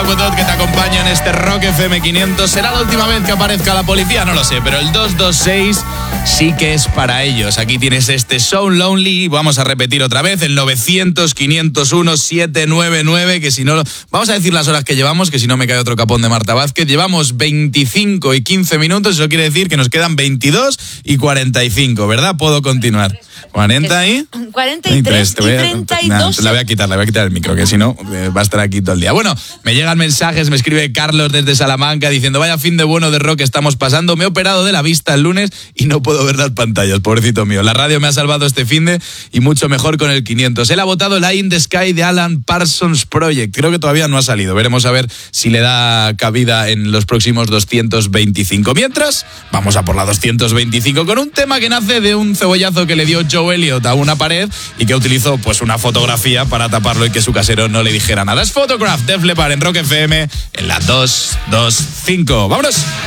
Aquatot, que te acompaña en este Rock FM 500. ¿Será la última vez que aparezca la policía? No lo sé, pero el 226 sí que es para ellos. Aquí tienes este So Lonely y vamos a repetir otra vez el 900-501-799, que si no... Vamos a decir las horas que llevamos, que si no me cae otro capón de Marta Vázquez. Llevamos 25 y 15 minutos, eso quiere decir que nos quedan 22 y 45, ¿verdad? Puedo continuar. 40 y... 43 y 32. Le voy a quitar el micro, que si no va a estar aquí todo el día. Bueno, me llegan mensajes, me escribe Carlos desde Salamanca diciendo: vaya fin de bueno de rock estamos pasando, me he operado de la vista el lunes y no puedo ver las pantallas, pobrecito mío. La radio me ha salvado este fin de y mucho mejor con el 500. Él ha votado Light in the Sky de Alan Parsons Project. Creo que todavía no ha salido. Veremos a ver si le da cabida en los próximos 225. Mientras, vamos a por la 225 con un tema que nace de un cebollazo que le dio Joe Elliott a una pared y que utilizó pues una fotografía para taparlo y que su casero no le dijera nada. Es Photograph, Def Leppard en Rock FM en la 225. ¡Vámonos!